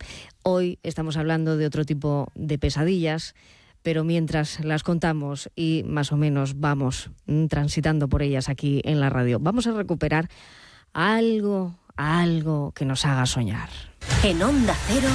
Hoy estamos hablando de otro tipo de pesadillas, pero mientras las contamos y más o menos vamos transitando por ellas aquí en la radio, vamos a recuperar algo que nos haga soñar. En Onda Cero.